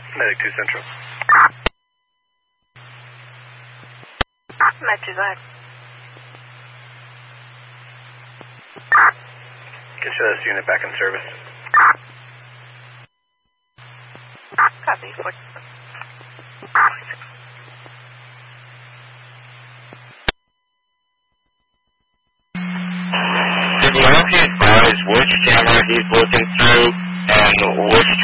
Medic 2 Central. Med 2, go ahead. Get this unit back in service. Copy. Did you advise which camera he's looking through and which